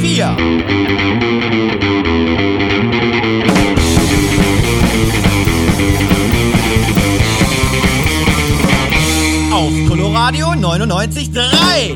Bier. Auf Coloradio 99.3.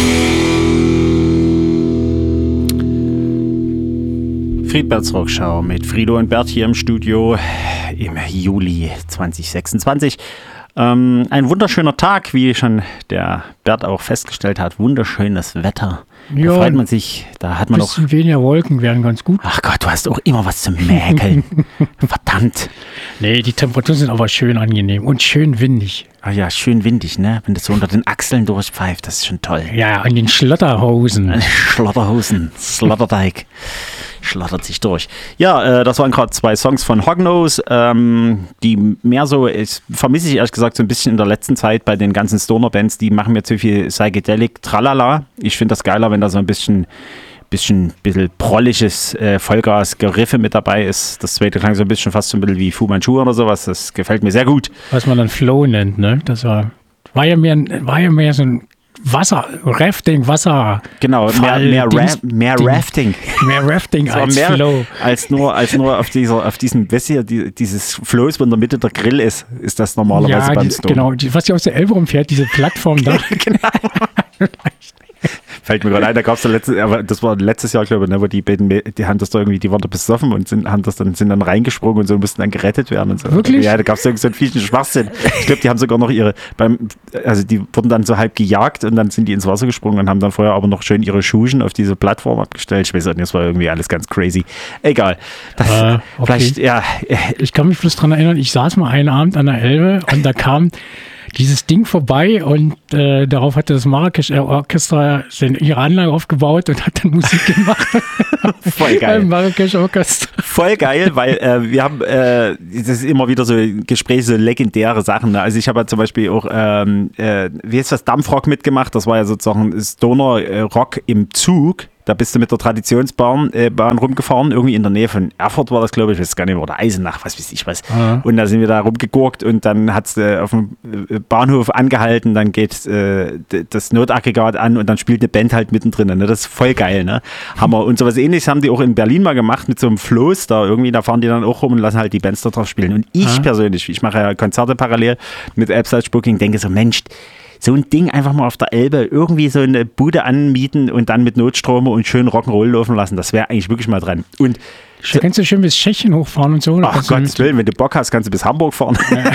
Friedberts Rockschau mit Frido und Bert hier im Studio im Juli 2026. Ein wunderschöner Tag, wie schon der Bert auch festgestellt hat. Wunderschönes Wetter. Da freut man sich. Da hat man noch. Ein bisschen weniger Wolken wären ganz gut. Ach Gott, du hast auch immer was zu mäkeln. Verdammt. Nee, die Temperaturen sind aber schön angenehm und schön windig. Ah ja, schön windig, ne? Wenn das so unter den Achseln durchpfeift, das ist schon toll. Ja, an den Schlotterhosen. Schlotterhosen, Sloterdijk. Schlottert sich durch. Ja, das waren gerade 2 Songs von Hognose, die mehr so, vermisse ich ehrlich gesagt so ein bisschen in der letzten Zeit bei den ganzen Stoner-Bands, die machen mir zu viel Psychedelic Tralala. Ich finde das geiler, wenn da so ein bisschen prolliges Vollgas-Geriffe mit dabei ist. Das zweite klang so ein bisschen fast so ein bisschen wie Fu Manchu oder sowas. Das gefällt mir sehr gut. Was man dann Flow nennt, ne? Das war ja mehr so ein Rafting. Genau, mehr Rafting. Mehr Rafting als mehr Flow. Als nur auf diesem Bessier, dieses Floß, wo in der Mitte der Grill ist das normalerweise beim Stone. Genau, was ja aus der Elbe rumfährt, diese Plattform da. Genau. Fällt mir gerade ein, da gab es das war letztes Jahr, glaube ich, ne, wo die haben das da irgendwie, die waren da besoffen und sind dann reingesprungen und so, mussten dann gerettet werden und so. Wirklich? Ja, da gab es irgendwie so einen fiesen Schwachsinn. Ich glaube, die haben sogar noch die wurden dann so halb gejagt und dann sind die ins Wasser gesprungen und haben dann vorher aber noch schön ihre Schuhen auf diese Plattform abgestellt. Ich weiß nicht, das war irgendwie alles ganz crazy. Egal. Okay. Vielleicht, ja. Ich kann mich bloß daran erinnern, ich saß mal einen Abend an der Elbe und da kam dieses Ding vorbei und darauf hatte das Marrakesch-Orchester ihre Anlage aufgebaut und hat dann Musik gemacht. Voll geil. Marrakesch-Orchester. Voll geil, weil wir haben, das ist immer wieder so Gespräche, so legendäre Sachen. Ne? Also ich habe ja zum Beispiel auch, wie heißt das, Dampfrock mitgemacht. Das war ja sozusagen Stoner-Rock im Zug. Da bist du mit der Traditionsbahn rumgefahren, irgendwie in der Nähe von Erfurt war das, glaube ich, weiß gar nicht mehr, oder Eisenach, was weiß ich was. Ja. Und da sind wir da rumgegurkt und dann hat es auf dem Bahnhof angehalten, dann geht das Notaggregat an und dann spielt eine Band halt mittendrin. Ne? Das ist voll geil, ne? Hammer. Und sowas Ähnliches haben die auch in Berlin mal gemacht mit so einem Floß da irgendwie, da fahren die dann auch rum und lassen halt die Bands da drauf spielen. Und ich persönlich, ich mache ja Konzerte parallel mit Abseits Booking, denke so, Mensch, so ein Ding einfach mal auf der Elbe, irgendwie so eine Bude anmieten und dann mit Notstrom und schön Rock'n'Roll laufen lassen. Das wäre eigentlich wirklich mal dran. Und da kannst du schön bis Tschechien hochfahren und so. Ach Gottes Willen, wenn du Bock hast, kannst du bis Hamburg fahren.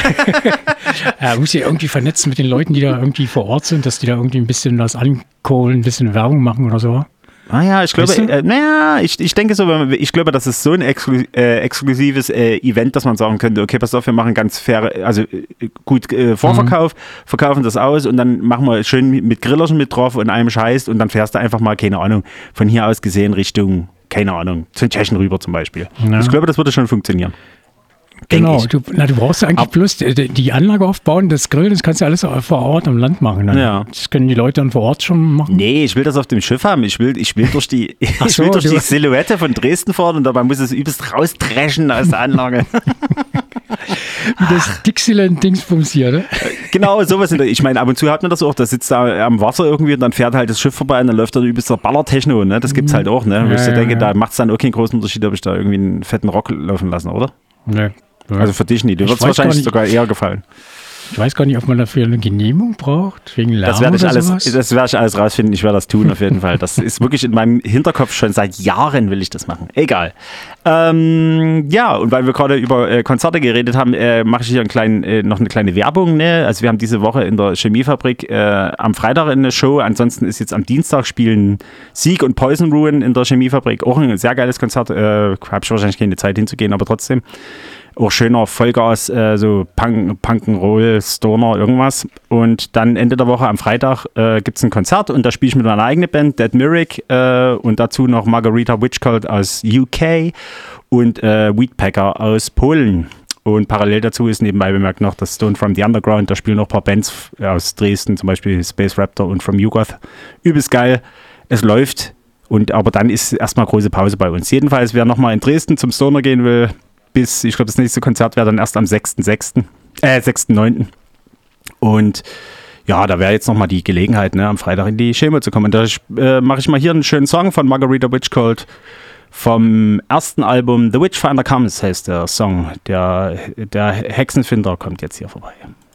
Ja, muss ja irgendwie vernetzen mit den Leuten, die da irgendwie vor Ort sind, dass die da irgendwie ein bisschen was ankohlen, ein bisschen Werbung machen oder so. Naja, ich glaube, ich denke so, ich glaube, das ist so ein exklusives Event, dass man sagen könnte, okay, pass auf, wir machen ganz fair, also gut Vorverkauf, verkaufen das aus und dann machen wir schön mit Grillerchen mit drauf und allem Scheiß und dann fährst du einfach mal, keine Ahnung, von hier aus gesehen Richtung, keine Ahnung, zu den Tschechen rüber zum Beispiel. Ja. Ich glaube, das würde schon funktionieren. Genau, du brauchst ja eigentlich bloß die Anlage aufbauen, das Grill, das kannst du alles vor Ort am Land machen. Dann. Ja. Das können die Leute dann vor Ort schon machen. Nee, ich will das auf dem Schiff haben. Ich will durch die die Silhouette von Dresden fahren und dabei muss es übelst rausdreschen aus der Anlage. Wie das Dixieland-Dingsbums hier, ne? Genau, sowas. Ich meine, ab und zu hat man das auch, da sitzt da am Wasser irgendwie und dann fährt halt das Schiff vorbei und dann läuft da übelst der Ballertechno, ne? Das gibt's halt auch, ne? Wo ich so denke, da macht es dann auch keinen großen Unterschied, ob ich da irgendwie einen fetten Rock laufen lassen, oder? Nee. Ja. Also für dich nicht. Dir wird es wahrscheinlich sogar eher gefallen. Ich weiß gar nicht, ob man dafür eine Genehmigung braucht, wegen Lärm das werde ich alles rausfinden. Ich werde das tun auf jeden Fall. Das ist wirklich in meinem Hinterkopf schon seit Jahren will ich das machen. Egal. Ja, und weil wir gerade über Konzerte geredet haben, mache ich hier noch eine kleine Werbung. Ne? Also wir haben diese Woche in der Chemiefabrik am Freitag eine Show. Ansonsten ist jetzt am Dienstag spielen Sieg und Poison Ruin in der Chemiefabrik. Auch ein sehr geiles Konzert. Habe ich wahrscheinlich keine Zeit hinzugehen, aber trotzdem. Auch schöner Vollgas, so Punk'n'Roll, Stoner, irgendwas. Und dann Ende der Woche am Freitag gibt es ein Konzert und da spiele ich mit meiner eigenen Band, Dead Myrick, und dazu noch Margarita Witchcult aus UK und Weedpacker aus Polen. Und parallel dazu ist nebenbei bemerkt noch das Stone from the Underground. Da spielen noch ein paar Bands aus Dresden, zum Beispiel Space Raptor und From Yugoth. Übelst geil. Es läuft. Aber dann ist erstmal große Pause bei uns. Jedenfalls, wer nochmal in Dresden zum Stoner gehen will, ich glaube, das nächste Konzert wäre dann erst am 6.9. Und Ja, da wäre jetzt nochmal die Gelegenheit, ne, am Freitag in die Schema zu kommen. Da mache ich mal hier einen schönen Song von Margarita Witchcold vom ersten Album The Witchfinder Comes heißt der Song. Der Hexenfinder kommt jetzt hier vorbei.